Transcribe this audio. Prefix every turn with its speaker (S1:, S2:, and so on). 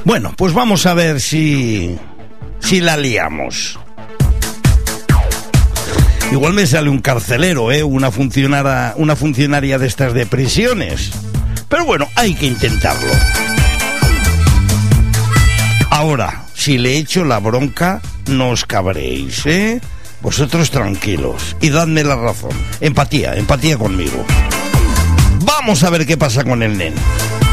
S1: Bueno, pues vamos a ver si la liamos. Igual me sale un carcelero, una funcionaria de estas de prisiones. Pero bueno, hay que intentarlo. Ahora, si le echo la bronca, no os cabréis, Vosotros tranquilos y dadme la razón. Empatía conmigo. Vamos a ver qué pasa con el nen.